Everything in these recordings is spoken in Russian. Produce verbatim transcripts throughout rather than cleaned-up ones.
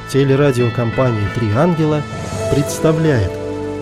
Телерадиокомпания «Три ангела» представляет.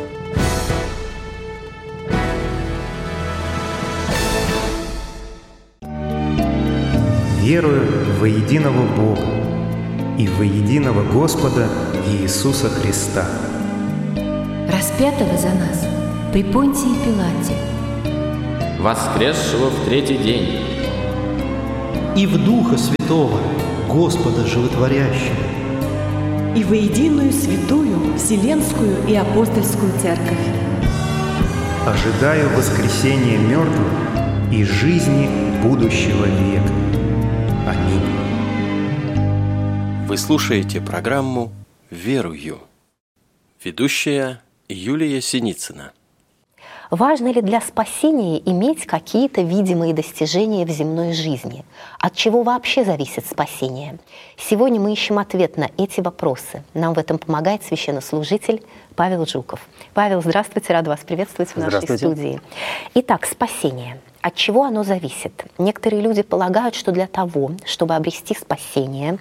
Верую во единого Бога и во единого Господа Иисуса Христа, распятого за нас при Понтии Пилате, воскресшего в третий день, и в Духа Святого, Господа Животворящего, и во единую святую Вселенскую и Апостольскую Церковь. ожидаю воскресения мертвых и жизни будущего века. Аминь. Вы слушаете программу «Верую». Ведущая Юлия Синицына. Важно ли для спасения иметь какие-то видимые достижения в земной жизни? От чего вообще зависит спасение? Сегодня мы ищем ответ на эти вопросы. Нам в этом помогает священнослужитель Павел Жуков. Павел, здравствуйте, рад вас приветствовать в нашей студии. Итак, спасение. От чего оно зависит? Некоторые люди полагают, что для того, чтобы обрести спасение,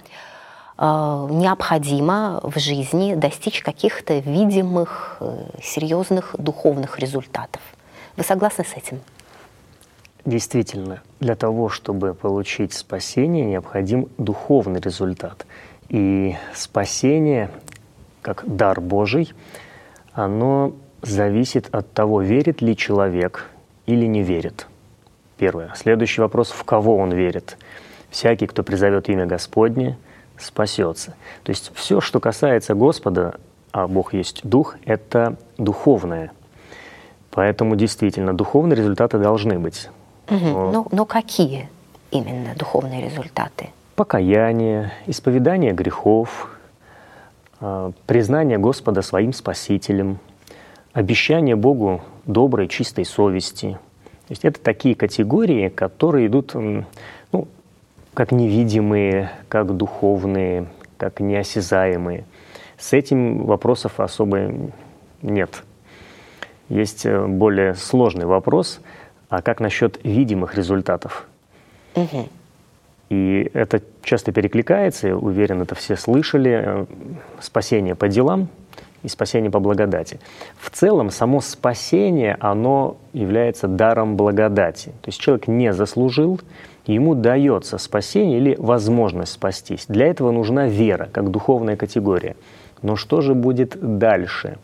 необходимо в жизни достичь каких-то видимых, серьезных духовных результатов. Вы согласны с этим? Действительно, для того, чтобы получить спасение, необходим духовный результат. И спасение, как дар Божий, оно зависит от того, верит ли человек или не верит. Первое. Следующий вопрос: в кого он верит? Всякий, кто призовет имя Господне, спасется. То есть все, что касается Господа, а Бог есть Дух, это духовное. Поэтому действительно духовные результаты должны быть. Угу. Но, но, но какие именно духовные результаты? Покаяние, исповедание грехов, признание Господа своим Спасителем, обещание Богу доброй, чистой совести. То есть это такие категории, которые идут, ну, как невидимые, как духовные, как неосязаемые. С этим вопросов особо нет. Есть более сложный вопрос: а как насчет видимых результатов? Угу. И это часто перекликается, я уверен, это все слышали: спасение по делам и спасение по благодати. В целом, само спасение, оно является даром благодати. То есть человек не заслужил, ему дается спасение или возможность спастись. Для этого нужна вера, как духовная категория. Но что же будет дальше?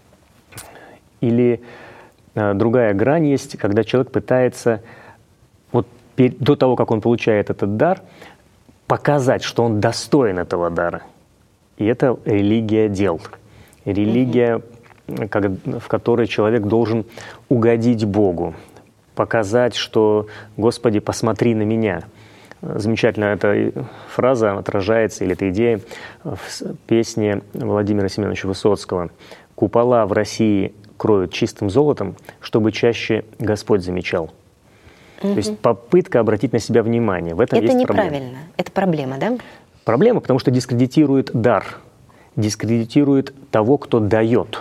Или э, другая грань есть, когда человек пытается вот пер- до того, как он получает этот дар, показать, что он достоин этого дара. И это религия дел. Религия, mm-hmm. как, в которой человек должен угодить Богу, показать, что «Господи, посмотри на меня». Замечательно эта фраза отражается, или эта идея, в песне Владимира Семеновича Высоцкого: «Купола в России кроют чистым золотом, чтобы чаще Господь замечал». Угу. То есть попытка обратить на себя внимание. В этом это есть неправильно. проблема. Это проблема, да? Проблема, потому что дискредитирует дар, дискредитирует того, кто дает.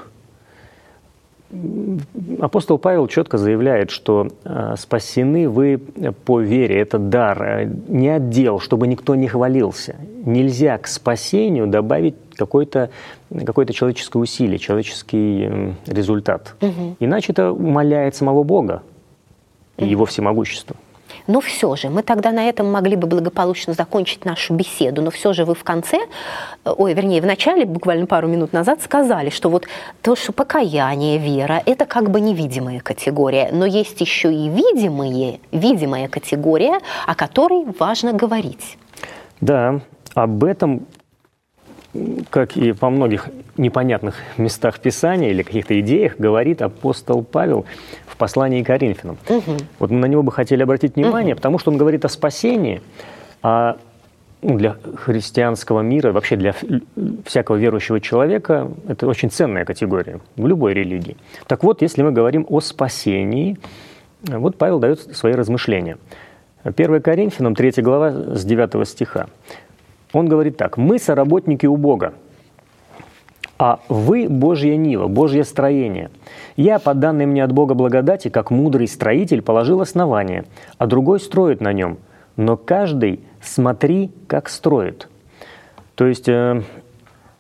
Апостол Павел четко заявляет, что э, спасены вы по вере, это дар, э, не от дел, чтобы никто не хвалился. Нельзя к спасению добавить какое-то, какое-то человеческое усилие, человеческий э, результат. Угу. Иначе это умаляет самого Бога и угу. Его всемогущество. Но все же, мы тогда на этом могли бы благополучно закончить нашу беседу, но все же вы в конце, ой, вернее, в начале, буквально пару минут назад, сказали, что вот то, что покаяние, вера, это как бы невидимая категория, но есть еще и видимые, видимая категория, о которой важно говорить. Да, об этом, как и во многих непонятных местах Писания или каких-то идеях, говорит апостол Павел в послании к Коринфянам. Угу. Вот мы на него бы хотели обратить внимание, угу. потому что он говорит о спасении, а ну, для христианского мира, вообще для всякого верующего человека, это очень ценная категория в любой религии. Так вот, если мы говорим о спасении, вот Павел дает свои размышления. первое Коринфянам, третья глава, с девятого стиха. Он говорит так: «Мы соработники у Бога, а вы Божья нива, Божье строение. Я, по данной мне от Бога благодати, как мудрый строитель, положил основание, а другой строит на нем. Но каждый смотри, как строит». То есть э,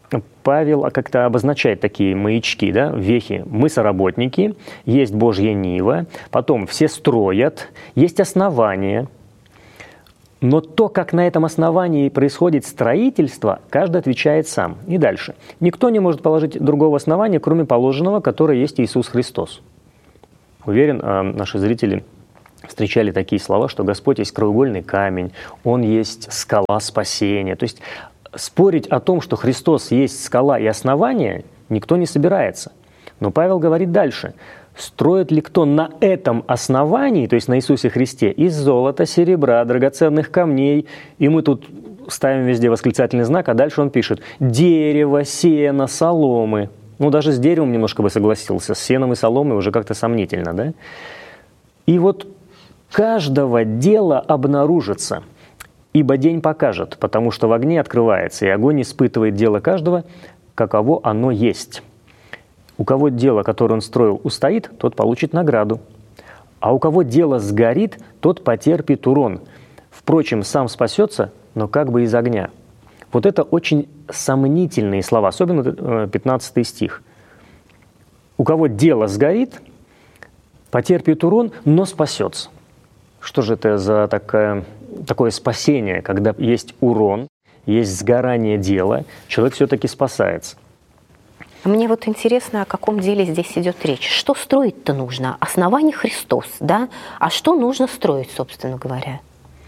Павел как-то обозначает такие маячки, да, вехи. Мы соработники, есть Божья нива, потом все строят, есть основание. Но то, как на этом основании происходит строительство, каждый отвечает сам. И дальше. Никто не может положить другого основания, кроме положенного, которое есть Иисус Христос. Уверен, наши зрители встречали такие слова, что Господь есть краеугольный камень, Он есть скала спасения. То есть спорить о том, что Христос есть скала и основание, никто не собирается. Но Павел говорит дальше. Строит ли кто на этом основании, то есть на Иисусе Христе, из золота, серебра, драгоценных камней, и мы тут ставим везде восклицательный знак, а дальше он пишет дерево, сено, соломы. Ну, даже с деревом немножко бы согласился, с сеном и соломой уже как-то сомнительно, да? И вот каждого дела обнаружится, ибо день покажет, потому что в огне открывается, и огонь испытывает дело каждого, каково оно есть. У кого дело, которое он строил, устоит, тот получит награду. А у кого дело сгорит, тот потерпит урон. Впрочем, сам спасется, но как бы из огня. Вот это очень сомнительные слова, особенно пятнадцатый стих. У кого дело сгорит, потерпит урон, но спасется. Что же это за такое, такое спасение, когда есть урон, есть сгорание дела, человек все-таки спасается? Мне вот интересно, о каком деле здесь идет речь. Что строить-то нужно? Основание Христос, да? А что нужно строить, собственно говоря?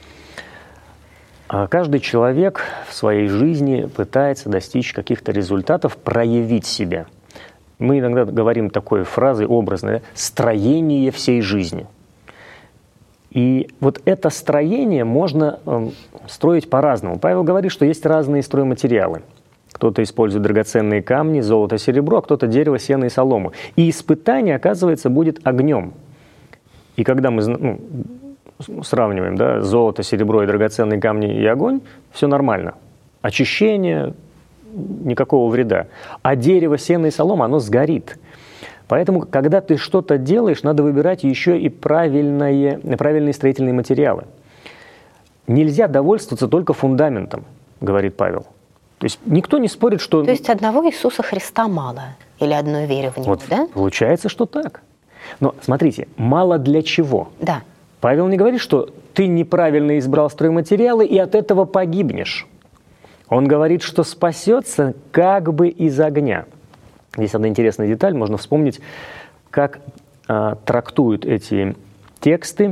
Каждый человек в своей жизни пытается достичь каких-то результатов, проявить себя. Мы иногда говорим такой фразой образной: «строение всей жизни». И вот это строение можно строить по-разному. Павел говорит, что есть разные стройматериалы. Кто-то использует драгоценные камни, золото, серебро, а кто-то дерево, сено и солому. И испытание, оказывается, будет огнем. И когда мы ну, сравниваем да, золото, серебро и драгоценные камни и огонь, все нормально. Очищение, никакого вреда. А дерево, сено и солома, оно сгорит. Поэтому, когда ты что-то делаешь, надо выбирать еще и правильные, правильные строительные материалы. Нельзя довольствоваться только фундаментом, говорит Павел. То есть никто не спорит, что... То есть одного Иисуса Христа мало? Или одной веры в Него, вот, да? Получается, что так. Но смотрите, мало для чего? Да. Павел не говорит, что ты неправильно избрал стройматериалы и от этого погибнешь. Он говорит, что спасется как бы из огня. Здесь одна интересная деталь, можно вспомнить, как а, трактуют эти тексты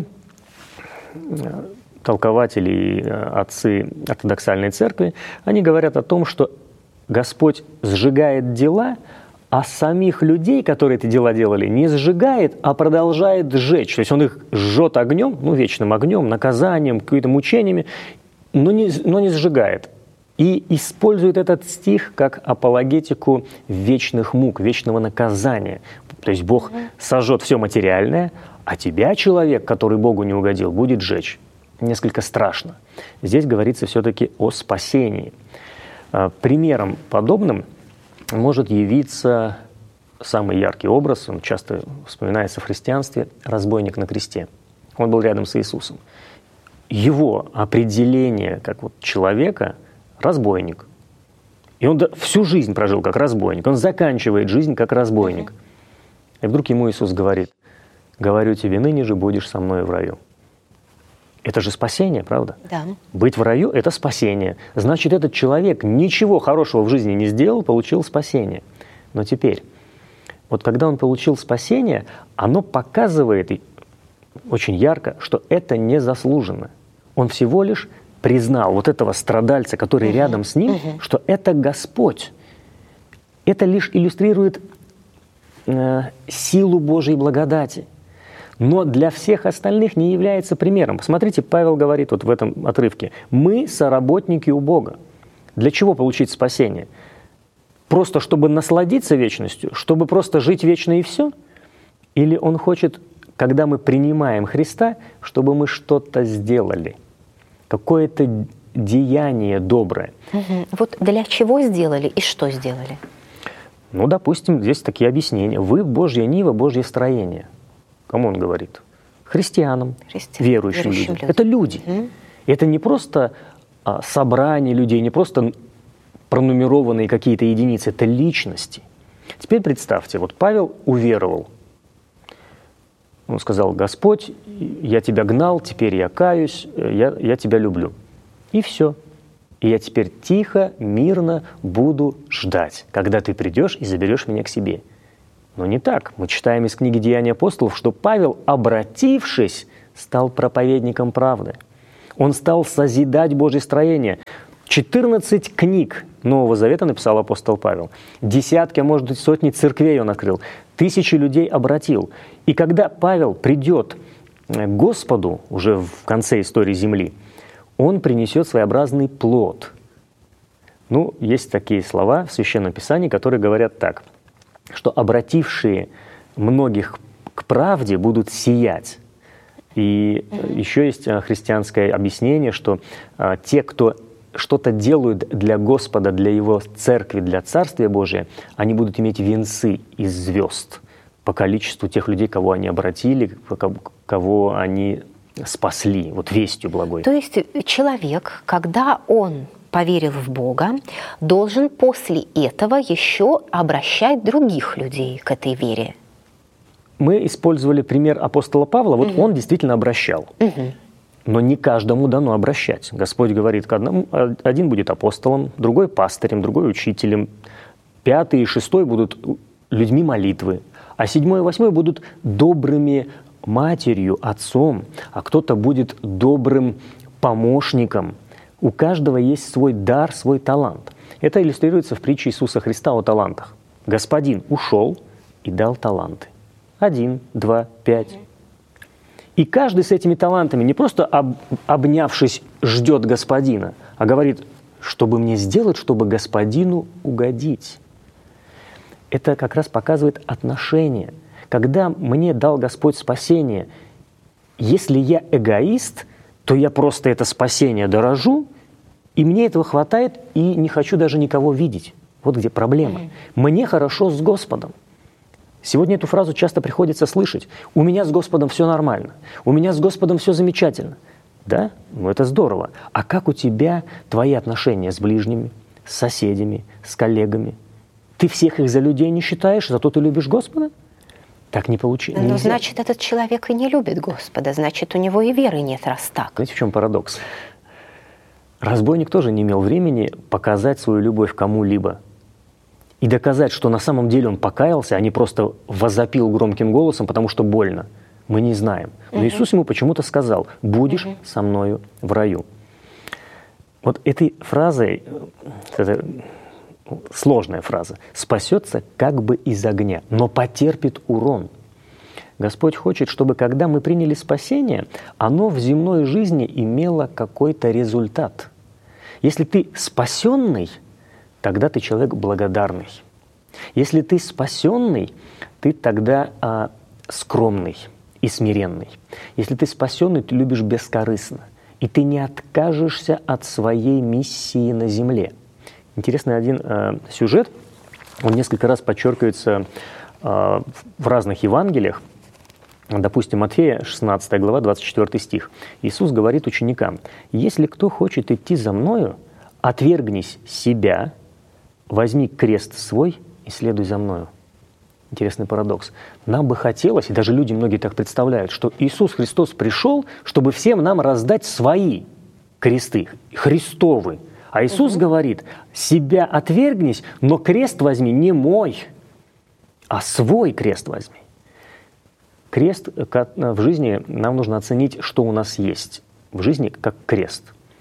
толкователи и отцы ортодоксальной церкви. Они говорят о том, что Господь сжигает дела, а самих людей, которые эти дела делали, не сжигает, а продолжает сжечь. То есть он их жжет огнем, ну, вечным огнем, наказанием, какими-то мучениями, но не, но не сжигает. И использует этот стих как апологетику вечных мук, вечного наказания. То есть Бог сожжет все материальное, а тебя, человек, который Богу не угодил, будет сжечь. Несколько страшно. Здесь говорится все-таки о спасении. Примером подобным может явиться самый яркий образ, он часто вспоминается в христианстве, разбойник на кресте. Он был рядом с Иисусом. Его определение как вот человека – разбойник. И он всю жизнь прожил как разбойник. Он заканчивает жизнь как разбойник. И вдруг ему Иисус говорит: «Говорю тебе, ныне же будешь со мной в раю». Это же спасение, правда? Да. Быть в раю – это спасение. Значит, этот человек ничего хорошего в жизни не сделал, получил спасение. Но теперь, вот когда он получил спасение, оно показывает очень ярко, что это незаслуженно. Он всего лишь признал вот этого страдальца, который угу. рядом с ним, угу. что это Господь. Это лишь иллюстрирует э, силу Божьей благодати. Но для всех остальных не является примером. Посмотрите, Павел говорит вот в этом отрывке: «Мы соработники у Бога». Для чего получить спасение? Просто чтобы насладиться вечностью? Чтобы просто жить вечно и все? Или он хочет, когда мы принимаем Христа, чтобы мы что-то сделали? Какое-то деяние доброе. Угу. Вот для чего сделали и что сделали? Ну, допустим, здесь такие объяснения. Вы Божья нива, Божье строение. Кому он говорит? Христианам, Христиан, верующим, верующим людям. людям. Это люди. Mm. Это не просто а, собрание людей, не просто пронумерованные какие-то единицы, это личности. Теперь представьте, вот Павел уверовал. Он сказал: Господь, я тебя гнал, теперь я каюсь, я, я тебя люблю. И все. И я теперь тихо, мирно буду ждать, когда ты придешь и заберешь меня к себе. Но не так. Мы читаем из книги «Деяния апостолов», что Павел, обратившись, стал проповедником правды. Он стал созидать Божье строение. четырнадцать книг Нового Завета написал апостол Павел. Десятки, а может быть, сотни церквей он открыл. Тысячи людей обратил. И когда Павел придет к Господу уже в конце истории земли, он принесет своеобразный плод. Ну, есть такие слова в Священном Писании, которые говорят так, что обратившие многих к правде будут сиять. И еще есть христианское объяснение, что а, те, кто что-то делают для Господа, для Его церкви, для Царствия Божия, они будут иметь венцы из звезд по количеству тех людей, кого они обратили, кого они спасли, вот вестью благой. То есть человек, когда он поверил в Бога, должен после этого еще обращать других людей к этой вере. Мы использовали пример апостола Павла, вот угу. он действительно обращал. Угу. Но не каждому дано обращать. Господь говорит, одному, один будет апостолом, другой пастырем, другой учителем, пятый и шестой будут людьми молитвы, а седьмой и восьмой будут добрыми матерью, отцом, а кто-то будет добрым помощником. У каждого есть свой дар, свой талант. Это иллюстрируется в притче Иисуса Христа о талантах. Господин ушел и дал таланты. Один, два, пять. И каждый с этими талантами не просто об, обнявшись ждет господина, а говорит, чтобы мне сделать, чтобы господину угодить. Это как раз показывает отношение. Когда мне дал Господь спасение, если я эгоист, то я просто это спасение дорожу, и мне этого хватает, и не хочу даже никого видеть. Вот где проблема. Мне хорошо с Господом. Сегодня эту фразу часто приходится слышать. У меня с Господом все нормально. У меня с Господом все замечательно. Да? Ну это здорово. А как у тебя твои отношения с ближними, с соседями, с коллегами? Ты всех их за людей не считаешь, зато ты любишь Господа? Так не получилось. Ну, значит, этот человек и не любит Господа. Значит, у него и веры нет, раз так. Знаете, в чем парадокс? Разбойник тоже не имел времени показать свою любовь кому-либо. И доказать, что на самом деле он покаялся, а не просто возопил громким голосом, потому что больно. Мы не знаем. Но угу. Иисус ему почему-то сказал: «Будешь угу. со мною в раю». Вот этой фразой, это сложная фраза, спасется как бы из огня, но потерпит урон. Господь хочет, чтобы когда мы приняли спасение, оно в земной жизни имело какой-то результат. Если ты спасенный, тогда ты человек благодарный. Если ты спасенный, ты тогда а, скромный и смиренный. Если ты спасенный, ты любишь бескорыстно. И ты не откажешься от своей миссии на земле. Интересный один э, сюжет, он несколько раз подчеркивается э, в разных Евангелиях. Допустим, Матфея, шестнадцатая глава, двадцать четвёртый стих. Иисус говорит ученикам: «Если кто хочет идти за Мною, отвергнись себя, возьми крест свой и следуй за Мною». Интересный парадокс. Нам бы хотелось, и даже люди многие так представляют, что Иисус Христос пришел, чтобы всем нам раздать свои кресты, Христовы. А Иисус угу. говорит: себя отвергнись, но крест возьми не мой, а свой крест возьми. Крест в жизни нам нужно оценить, что у нас есть в жизни как крест.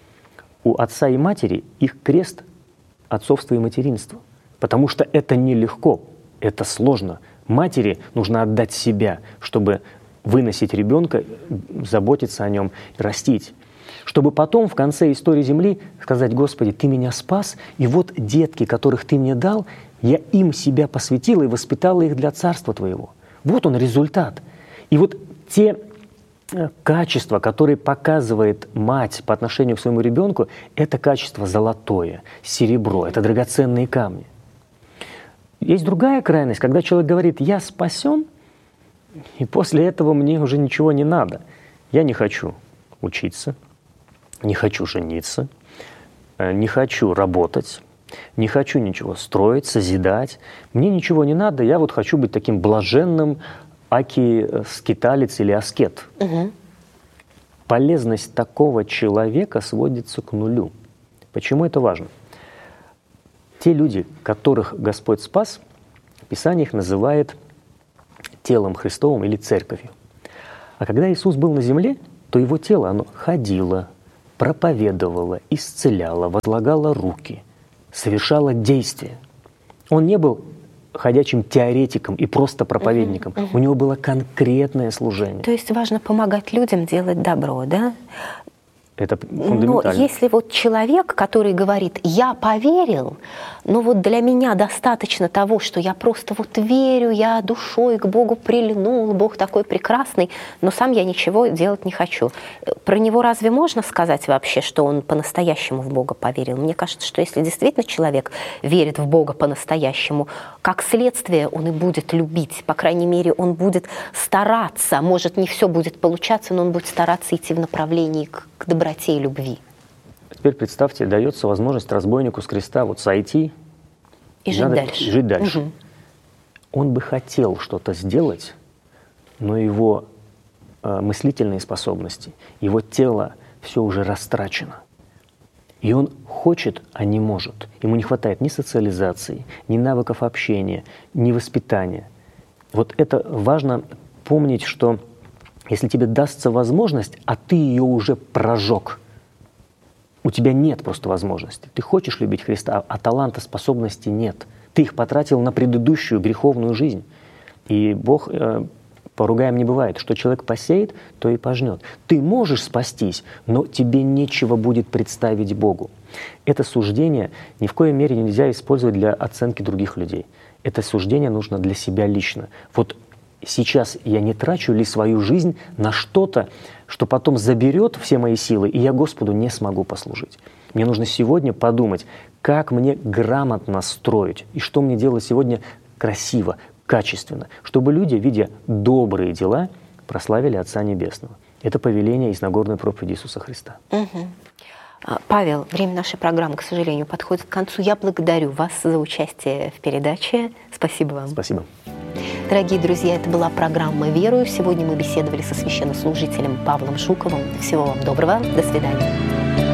У отца и матери их крест – отцовство и материнство. Потому что это нелегко, это сложно. Матери нужно отдать себя, чтобы выносить ребенка, заботиться о нем, растить. Чтобы потом в конце истории Земли сказать: «Господи, Ты меня спас, и вот детки, которых Ты мне дал, я им себя посвятила и воспитала их для Царства Твоего». Вот он результат. И вот те качества, которые показывает мать по отношению к своему ребенку, это качество золотое, серебро, это драгоценные камни. Есть другая крайность, когда человек говорит: «Я спасен, и после этого мне уже ничего не надо. Я не хочу учиться, не хочу жениться, не хочу работать, Не хочу ничего строить, созидать. Мне ничего не надо, я вот хочу быть таким блаженным аки-скиталец или аскет. Угу. Полезность такого человека сводится к нулю. Почему это важно? Те люди, которых Господь спас, Писание их называет телом Христовым или церковью. А когда Иисус был на земле, то его тело, оно ходило, проповедовало, исцеляло, возлагало руки, совершало действия. Он не был ходячим теоретиком и просто проповедником. Uh-huh, uh-huh. У него было конкретное служение. То есть важно помогать людям делать добро, да? Это фундаментально. Но если вот человек, который говорит, я поверил, но вот для меня достаточно того, что я просто вот верю, я душой к Богу прильнул, Бог такой прекрасный, но сам я ничего делать не хочу. Про него разве можно сказать вообще, что он по-настоящему в Бога поверил? Мне кажется, что если действительно человек верит в Бога по-настоящему, как следствие он и будет любить, по крайней мере, он будет стараться, может, не все будет получаться, но он будет стараться идти в направлении к, к доброте и любви. Теперь представьте, дается возможность разбойнику с креста вот сойти и жить дальше. Жить дальше. Угу. Он бы хотел что-то сделать, но его э, мыслительные способности, его тело все уже растрачено. И он хочет, а не может. Ему не хватает ни социализации, ни навыков общения, ни воспитания. Вот это важно помнить, что если тебе дастся возможность, а ты ее уже прожег, у тебя нет просто возможности. Ты хочешь любить Христа, а таланта, способностей нет. Ты их потратил на предыдущую греховную жизнь. И Бог, э, поругаем не бывает, что человек посеет, то и пожнет. Ты можешь спастись, но тебе нечего будет представить Богу. Это суждение ни в коей мере нельзя использовать для оценки других людей. Это суждение нужно для себя лично. Вот сейчас я не трачу ли свою жизнь на что-то, что потом заберет все мои силы, и я Господу не смогу послужить. Мне нужно сегодня подумать, как мне грамотно строить, и что мне делать сегодня красиво, качественно, чтобы люди, видя добрые дела, прославили Отца Небесного. Это повеление из Нагорной проповеди Иисуса Христа. Угу. Павел, время нашей программы, к сожалению, подходит к концу. Я благодарю вас за участие в передаче. Спасибо вам. Спасибо. Дорогие друзья, это была программа «Верую». Сегодня мы беседовали со священнослужителем Павлом Жуковым. Всего вам доброго. До свидания.